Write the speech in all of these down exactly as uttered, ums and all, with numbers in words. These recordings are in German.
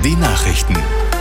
die Nachrichten.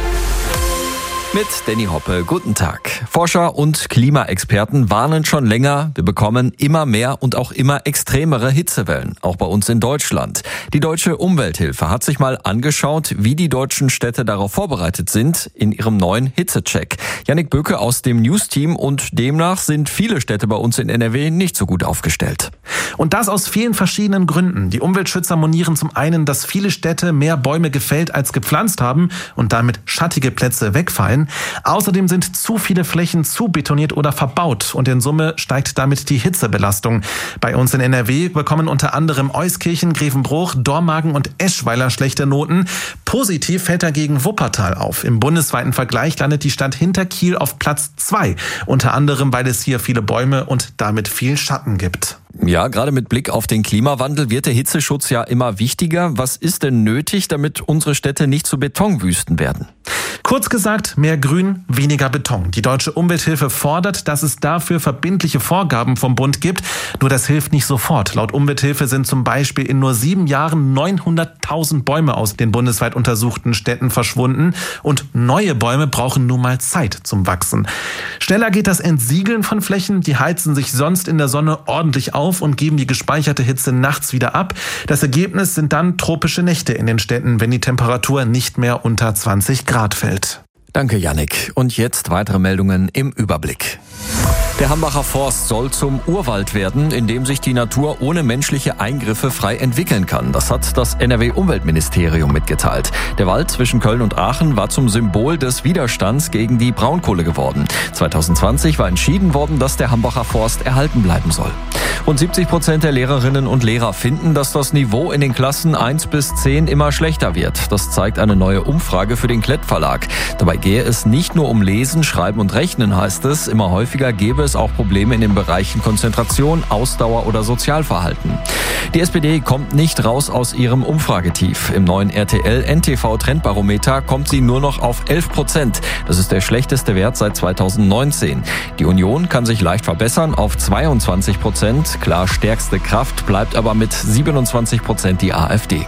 Mit Danny Hoppe, guten Tag. Forscher und Klimaexperten warnen schon länger, wir bekommen immer mehr und auch immer extremere Hitzewellen, auch bei uns in Deutschland. Die Deutsche Umwelthilfe hat sich mal angeschaut, wie die deutschen Städte darauf vorbereitet sind in ihrem neuen Hitzecheck. Jannik Böke aus dem News-Team, und demnach sind viele Städte bei uns in N R W nicht so gut aufgestellt. Und das aus vielen verschiedenen Gründen. Die Umweltschützer monieren zum einen, dass viele Städte mehr Bäume gefällt als gepflanzt haben und damit schattige Plätze wegfallen. Außerdem sind zu viele Flächen zu betoniert oder verbaut und in Summe steigt damit die Hitzebelastung. Bei uns in N R W bekommen unter anderem Euskirchen, Grevenbruch, Dormagen und Eschweiler schlechte Noten. Positiv fällt dagegen Wuppertal auf. Im bundesweiten Vergleich landet die Stadt hinter Kiel auf Platz zwei. Unter anderem, weil es hier viele Bäume und damit viel Schatten gibt. Ja, gerade mit Blick auf den Klimawandel wird der Hitzeschutz ja immer wichtiger. Was ist denn nötig, damit unsere Städte nicht zu Betonwüsten werden? Kurz gesagt, mehr Grün, weniger Beton. Die Deutsche Umwelthilfe fordert, dass es dafür verbindliche Vorgaben vom Bund gibt. Nur das hilft nicht sofort. Laut Umwelthilfe sind zum Beispiel in nur sieben Jahren neunhunderttausend Bäume aus den bundesweit untersuchten Städten verschwunden. Und neue Bäume brauchen nun mal Zeit zum Wachsen. Schneller geht das Entsiegeln von Flächen. Die heizen sich sonst in der Sonne ordentlich auf und geben die gespeicherte Hitze nachts wieder ab. Das Ergebnis sind dann tropische Nächte in den Städten, wenn die Temperatur nicht mehr unter zwanzig Grad fällt. Danke, Jannik. Und jetzt weitere Meldungen im Überblick. Der Hambacher Forst soll zum Urwald werden, in dem sich die Natur ohne menschliche Eingriffe frei entwickeln kann. Das hat das N R W-Umweltministerium mitgeteilt. Der Wald zwischen Köln und Aachen war zum Symbol des Widerstands gegen die Braunkohle geworden. zwanzig zwanzig war entschieden worden, dass der Hambacher Forst erhalten bleiben soll. Rund siebzig Prozent der Lehrerinnen und Lehrer finden, dass das Niveau in den Klassen eins bis zehn immer schlechter wird. Das zeigt eine neue Umfrage für den Klett Verlag. Dabei gehe es nicht nur um Lesen, Schreiben und Rechnen, heißt es. Immer häufiger gebe es auch Probleme in den Bereichen Konzentration, Ausdauer oder Sozialverhalten. Die S P D kommt nicht raus aus ihrem Umfragetief. Im neuen R T L N T V Trendbarometer kommt sie nur noch auf elf Prozent. Das ist der schlechteste Wert seit zweitausendneunzehn. Die Union kann sich leicht verbessern auf zweiundzwanzig Prozent. Klar stärkste Kraft bleibt aber mit siebenundzwanzig Prozent die A f D.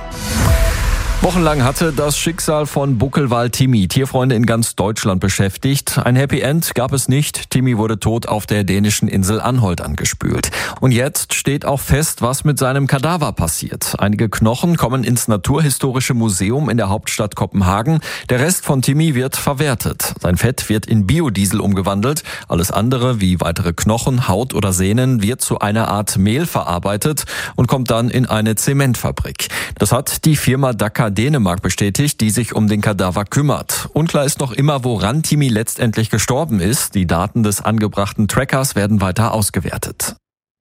Wochenlang hatte das Schicksal von Buckelwal Timmy Tierfreunde in ganz Deutschland beschäftigt. Ein Happy End gab es nicht. Timmy wurde tot auf der dänischen Insel Anholt angespült. Und jetzt steht auch fest, was mit seinem Kadaver passiert. Einige Knochen kommen ins Naturhistorische Museum in der Hauptstadt Kopenhagen. Der Rest von Timmy wird verwertet. Sein Fett wird in Biodiesel umgewandelt. Alles andere, wie weitere Knochen, Haut oder Sehnen, wird zu einer Art Mehl verarbeitet und kommt dann in eine Zementfabrik. Das hat die Firma Daka Dänemark bestätigt, die sich um den Kadaver kümmert. Unklar ist noch immer, woran Timmy letztendlich gestorben ist. Die Daten des angebrachten Trackers werden weiter ausgewertet.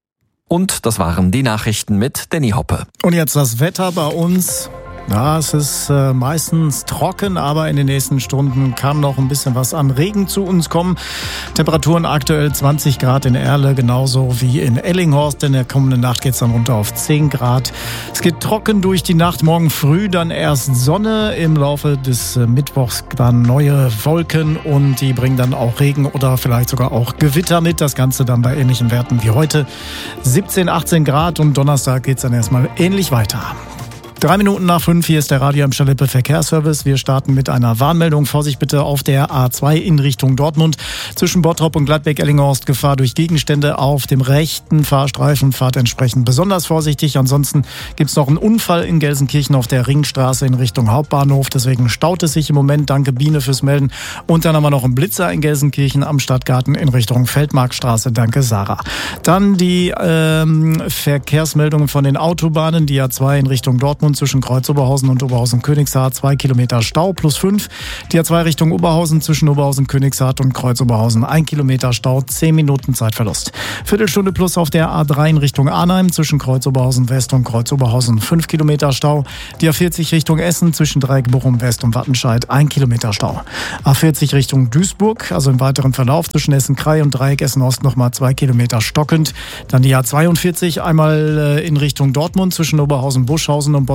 Und das waren die Nachrichten mit Danny Hoppe. Und jetzt das Wetter bei uns. Ja, es ist äh, meistens trocken, aber in den nächsten Stunden kann noch ein bisschen was an Regen zu uns kommen. Temperaturen aktuell zwanzig Grad in Erle, genauso wie in Ellinghorst. In der kommenden Nacht geht es dann runter auf zehn Grad. Es geht trocken durch die Nacht, morgen früh dann erst Sonne, im Laufe des äh, Mittwochs dann neue Wolken und die bringen dann auch Regen oder vielleicht sogar auch Gewitter mit. Das Ganze dann bei ähnlichen Werten wie heute. siebzehn, achtzehn Grad und Donnerstag geht es dann erstmal ähnlich weiter. Drei Minuten nach fünf, hier ist der Radio Emscher Lippe Verkehrsservice. Wir starten mit einer Warnmeldung. Vorsicht bitte auf der A zwei in Richtung Dortmund. Zwischen Bottrop und Gladbeck-Ellinghorst Gefahr durch Gegenstände auf dem rechten Fahrstreifen. Fahrt entsprechend besonders vorsichtig. Ansonsten gibt es noch einen Unfall in Gelsenkirchen auf der Ringstraße in Richtung Hauptbahnhof. Deswegen staut es sich im Moment. Danke Biene fürs Melden. Und dann haben wir noch einen Blitzer in Gelsenkirchen am Stadtgarten in Richtung Feldmarkstraße. Danke Sarah. Dann die ähm, Verkehrsmeldungen von den Autobahnen. Die A zwei in Richtung Dortmund zwischen Kreuz-Oberhausen und Oberhausen-Königshardt, zwei Kilometer Stau plus fünf. Die A zwei Richtung Oberhausen zwischen Oberhausen-Königshardt und Kreuz-Oberhausen, ein Kilometer Stau, zehn Minuten Zeitverlust. Viertelstunde plus auf der A drei in Richtung Arnheim zwischen Kreuz-Oberhausen West und Kreuz-Oberhausen, fünf Kilometer Stau. Die A vierzig Richtung Essen zwischen Dreieck-Bochum West und Wattenscheid, ein Kilometer Stau. A vierzig Richtung Duisburg, also im weiteren Verlauf zwischen Essen-Krei und Dreieck Essen-Ost nochmal zwei Kilometer stockend. Dann die A zweiundvierzig einmal in Richtung Dortmund zwischen Oberhausen-Buschhausen und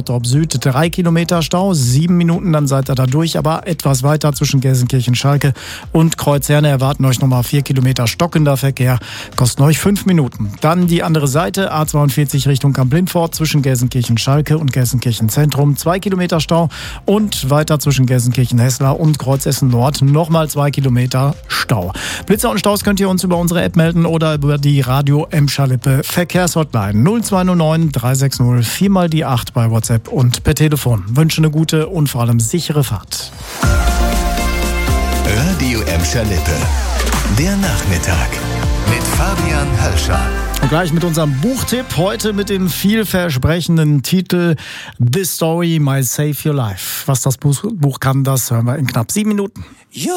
Bottrop Süd drei Kilometer Stau, sieben Minuten, dann seid ihr da durch, aber etwas weiter zwischen Gelsenkirchen-Schalke und Kreuzherne erwarten euch nochmal vier Kilometer stockender Verkehr, kosten euch fünf Minuten. Dann die andere Seite, A zweiundvierzig Richtung Kamp-Lindfort zwischen Gelsenkirchen-Schalke und Gelsenkirchen-Zentrum, zwei Kilometer Stau und weiter zwischen Gelsenkirchen-Hesslar und Kreuzessen-Nord nochmal zwei Kilometer Stau. Blitzer und Staus könnt ihr uns über unsere App melden oder über die Radio Emscher-Lippe Verkehrshotline null zwei null neun drei sechs null vier mal die acht bei WhatsApp und per Telefon. Wünsche eine gute und vor allem sichere Fahrt. Radio Emscher-Lippe. Der Nachmittag mit Fabian Hölscher. Und gleich mit unserem Buchtipp, heute mit dem vielversprechenden Titel This Story Might Save Your Life. Was das Buch kann, das hören wir in knapp sieben Minuten.